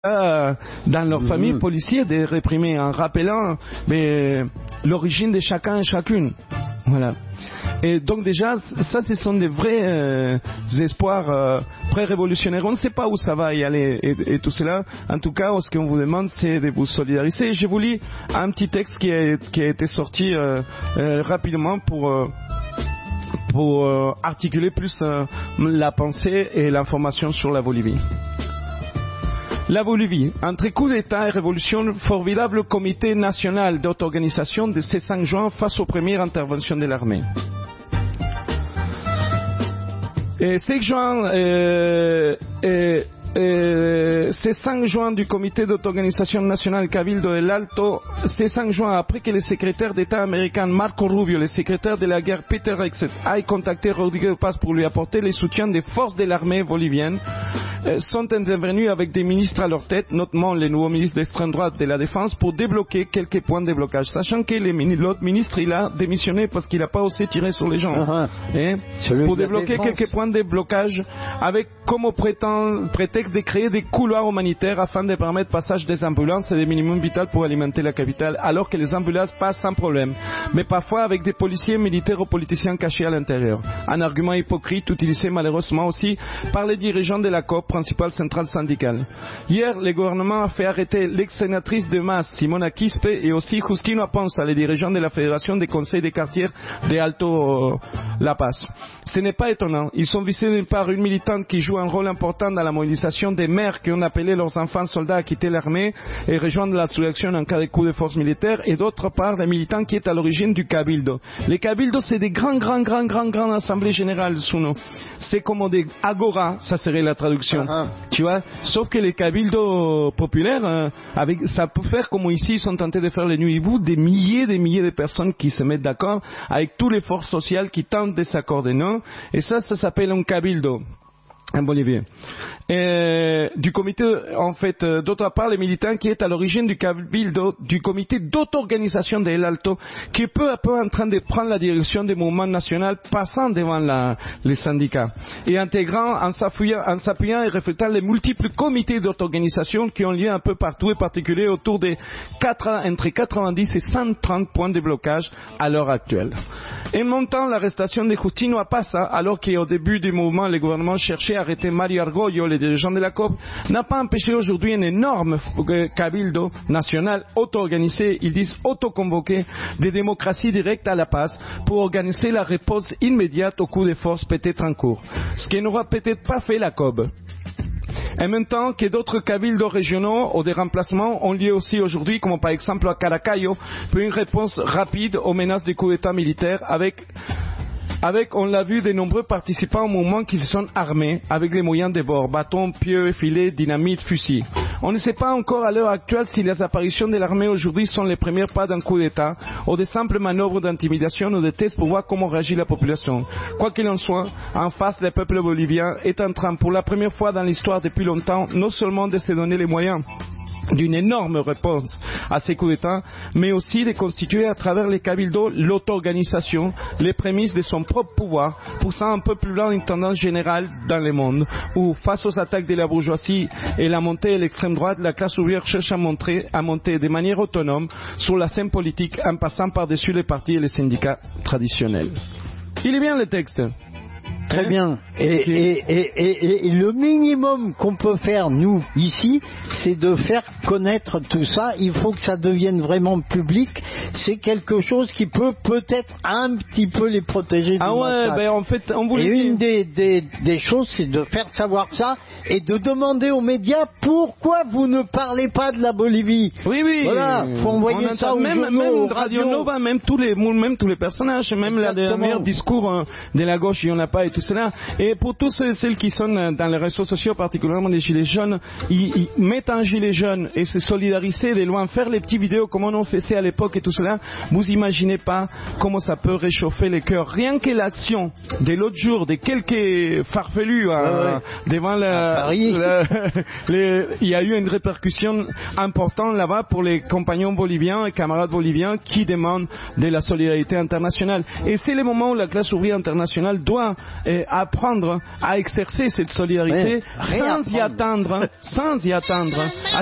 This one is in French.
dans leur famille policiers de réprimer en rappelant l'origine de chacun et chacune. Voilà. Et donc déjà, ça, ce sont des vrais espoirs pré-révolutionnaires. On ne sait pas où ça va y aller et tout cela. En tout cas, ce qu'on vous demande, c'est de vous solidariser. Je vous lis un petit texte qui a été sorti rapidement pour articuler plus la pensée et l'information sur la Bolivie. La Bolivie, entre coup d'État et révolution, formidable comité national d'auto-organisation de ce 5 juin face aux premières interventions de l'armée. Et 5 juin, c'est 5 juin du comité d'auto-organisation nationale Cabildo del Alto, c'est 5 juin après que le secrétaire d'État américain Marco Rubio, le secrétaire de la guerre Peter Rexed, aille contacté Rodrigo Paz pour lui apporter le soutien des forces de l'armée bolivienne, sont intervenus avec des ministres à leur tête, notamment le nouveau ministre d'extrême droite de la Défense, pour débloquer quelques points de blocage. Sachant que l'autre ministre, il a démissionné parce qu'il n'a pas osé tirer sur les gens. Pour débloquer quelques points de blocage avec comme prétexte de créer des couloirs humanitaires afin de permettre le passage des ambulances et des minimums vitaux pour alimenter la capitale, alors que les ambulances passent sans problème, mais parfois avec des policiers, militaires ou politiciens cachés à l'intérieur. Un argument hypocrite utilisé malheureusement aussi par les dirigeants de la COP, principale centrale syndicale. Hier, le gouvernement a fait arrêter l'ex-sénatrice de Mas, Simona Quispe, et aussi Justino Aponza, les dirigeants de la Fédération des conseils des quartiers de Alto La Paz. Ce n'est pas étonnant. Ils sont visés par une militante qui joue un rôle important dans la mobilisation des mères qui ont appelé leurs enfants soldats à quitter l'armée et rejoindre la insurrection en cas de coup de force militaire, et d'autre part, des militants qui est à l'origine du Cabildo. Les Cabildos, c'est des grandes assemblées générales sous nous. C'est comme des agora, ça serait la traduction. Tu vois, sauf que les cabildos populaires, ça peut faire comme ici, ils sont tentés de faire les nuits-vous, des milliers de personnes qui se mettent d'accord avec toutes les forces sociales qui tentent de s'accorder, non? Et ça s'appelle un cabildo. En Bolivie. Du comité, en fait, d'autre part, les militants qui est à l'origine du Cabildo, du comité d'auto-organisation de El Alto, qui est peu à peu en train de prendre la direction des mouvements nationaux, passant devant les syndicats, et intégrant, en s'appuyant et reflétant les multiples comités d'auto-organisation qui ont lieu un peu partout, et particulier autour de entre 90 et 130 points de blocage à l'heure actuelle. Et montant l'arrestation de Justino Aponza, alors qu'au début du mouvement, le gouvernement cherchait à arrêter Mario Argollo, le dirigeant de la COP, n'a pas empêché aujourd'hui un énorme cabildo national auto-organisé, ils disent auto-convoqué, de démocratie directe à La Paz pour organiser la réponse immédiate au coup de force peut-être en cours. Ce que n'aura peut-être pas fait la COP. En même temps que d'autres cabildos régionaux ou des remplacements ont lieu aussi aujourd'hui, comme par exemple à Caracayo, pour une réponse rapide aux menaces du coup d'État militaire avec, on l'a vu, de nombreux participants au mouvement qui se sont armés avec les moyens de bord, bâtons, pieux, filets, dynamite, fusils. On ne sait pas encore à l'heure actuelle si les apparitions de l'armée aujourd'hui sont les premiers pas d'un coup d'État ou de simples manœuvres d'intimidation ou de tests pour voir comment réagit la population. Quoi qu'il en soit, en face, le peuple bolivien est en train, pour la première fois dans l'histoire depuis longtemps, non seulement de se donner les moyens d'une énorme réponse à ces coups d'État, mais aussi de constituer à travers les cabildos l'auto-organisation, les prémices de son propre pouvoir, poussant un peu plus loin une tendance générale dans le monde, où face aux attaques de la bourgeoisie et la montée de l'extrême droite, la classe ouvrière cherche à monter de manière autonome sur la scène politique en passant par-dessus les partis et les syndicats traditionnels. Il est bien le texte. Très bien. Et le minimum qu'on peut faire, nous, ici, c'est de faire connaître tout ça. Il faut que ça devienne vraiment public. C'est quelque chose qui peut peut-être un petit peu les protéger du massacre. Ben en fait, on voulait une des choses, c'est de faire savoir ça et de demander aux médias pourquoi vous ne parlez pas de la Bolivie. Oui. Voilà, faut envoyer ça aux journaux, même Radio Nova, même tous les personnages, même le dernier discours de la gauche, il n'y en a pas et tout cela. Et pour tous ceux qui sont dans les réseaux sociaux, particulièrement les gilets jaunes, ils mettent un gilet jaune et se solidariser de loin, faire les petites vidéos comme on en faisait à l'époque et tout cela. Vous imaginez pas comment ça peut réchauffer les cœurs. Rien que l'action de l'autre jour de quelques farfelus devant il y a eu une répercussion importante là-bas pour les compagnons boliviens et camarades boliviens qui demandent de la solidarité internationale. Et c'est le moment où la classe ouvrière internationale doit apprendre à exercer cette solidarité sans y attendre